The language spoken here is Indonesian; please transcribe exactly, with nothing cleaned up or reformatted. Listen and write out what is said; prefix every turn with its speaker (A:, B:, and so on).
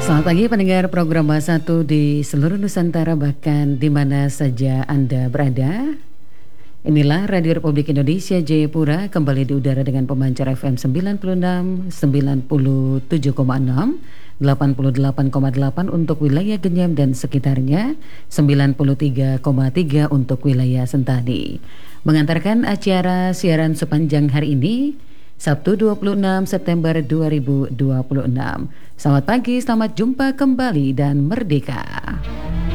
A: Selamat pagi pendengar program Bahasa Satu di seluruh Nusantara, bahkan di mana saja Anda berada. Inilah Radio Republik Indonesia Jayapura, kembali di udara dengan pemancar F M sembilan puluh enam, sembilan puluh tujuh koma enam, delapan puluh delapan koma delapan untuk wilayah Genyam dan sekitarnya, sembilan puluh tiga koma tiga untuk wilayah Sentani. Mengantarkan acara siaran sepanjang hari ini, Sabtu dua puluh enam September dua ribu dua puluh enam. Selamat pagi, selamat jumpa kembali dan merdeka.